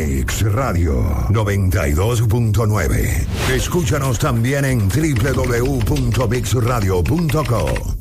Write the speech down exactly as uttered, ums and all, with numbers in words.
Mix Radio noventa y dos punto nueve. Escúchanos también en doble u doble u doble u punto mix radio punto co.